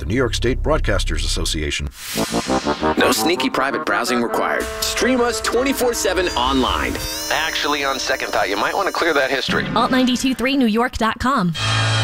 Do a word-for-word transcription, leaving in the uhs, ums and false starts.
New York State Broadcasters Association. No sneaky private browsing required. Stream us twenty-four seven online. Actually, on second thought, you might want to clear that history. alt nine two three new york dot com.